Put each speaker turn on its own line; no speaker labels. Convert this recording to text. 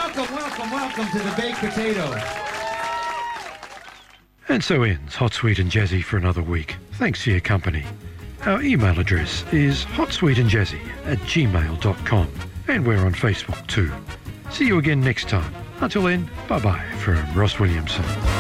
Welcome to the Baked Potato.
And so ends Hot, Sweet and Jazzy for another week. Thanks for your company. Our email address is hotsweetandjazzy@gmail.com, and we're on Facebook too. See you again next time. Until then, bye-bye from Ross Williamson.